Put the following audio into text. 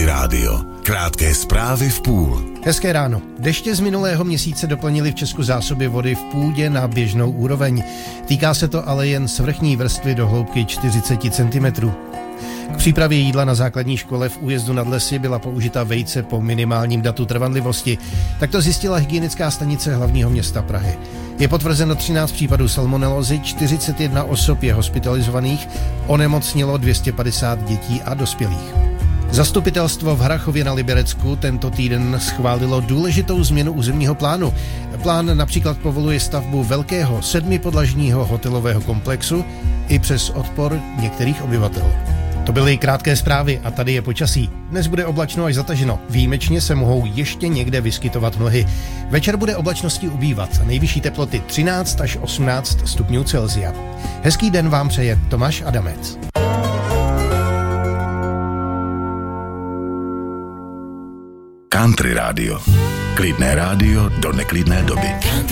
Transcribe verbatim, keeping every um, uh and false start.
rádio. Krátké zprávy v půl. Hezké ráno. Deště z minulého měsíce doplnily v Česku zásoby vody v půdě na běžnou úroveň. Týká se to ale jen svrchní vrstvy do hloubky čtyřicet centimetrů. K přípravě jídla na základní škole v Újezdu nad Lesy byla použita vejce po minimálním datu trvanlivosti. Tak to zjistila hygienická stanice hlavního města Prahy. Je potvrzeno třináct případů salmonelózy, čtyřicet jedna osob je hospitalizovaných, onemocnělo dvě stě padesát dětí a dospělých. Zastupitelstvo v Harrachově na Liberecku tento týden schválilo důležitou změnu územního plánu. Plán například povoluje stavbu velkého sedmipodlažního hotelového komplexu i přes odpor některých obyvatel. To byly krátké zprávy a tady je počasí. Dnes bude oblačno až zataženo. Výjimečně se mohou ještě někde vyskytovat mlhy. Večer bude oblačností ubývat. Nejvyšší teploty třináct až osmnáct stupňů Celsia. Hezký den vám přeje Tomáš Adamec. Country rádio. Klidné rádio do neklidné doby.